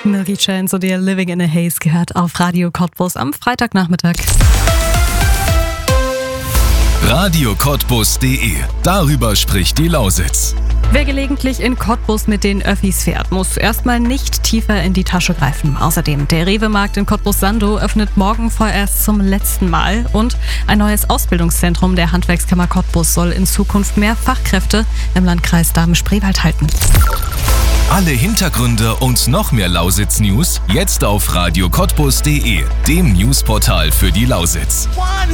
Milky Chance und ihr Living in a Haze gehört auf Radio Cottbus am Freitagnachmittag. radiocottbus.de. Darüber spricht die Lausitz. Wer gelegentlich in Cottbus mit den Öffis fährt, muss erstmal nicht tiefer in die Tasche greifen. Außerdem, der Rewe-Markt in Cottbus-Sandow öffnet morgen vorerst zum letzten Mal. Und ein neues Ausbildungszentrum der Handwerkskammer Cottbus soll in Zukunft mehr Fachkräfte im Landkreis Dahme-Spreewald halten. Alle Hintergründe und noch mehr Lausitz-News jetzt auf radiocottbus.de, dem Newsportal für die Lausitz.